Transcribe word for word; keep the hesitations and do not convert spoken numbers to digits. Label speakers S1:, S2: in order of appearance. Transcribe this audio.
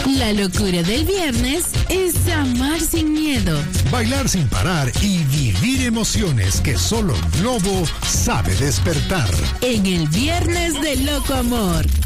S1: La locura del viernes es amar sin miedo,
S2: bailar sin parar y vivir emociones que solo Globo sabe despertar.
S1: En el Viernes de Loco Amor.